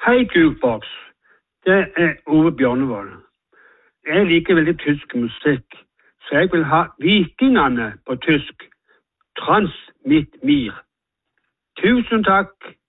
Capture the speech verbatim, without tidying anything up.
Hei, Jukebox. Det er Ove Bjørnevold. Jeg liker veldig tysk musikk, så jeg vil ha Vikingene på tysk. Trans mit mir. Tusen takk.